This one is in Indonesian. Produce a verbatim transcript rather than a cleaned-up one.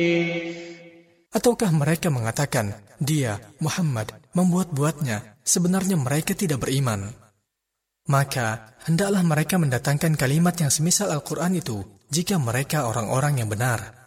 Ataukah mereka mengatakan, dia, Muhammad, membuat-buatnya, sebenarnya mereka tidak beriman? Maka, hendaklah mereka mendatangkan kalimat yang semisal Al-Quran itu, jika mereka orang-orang yang benar.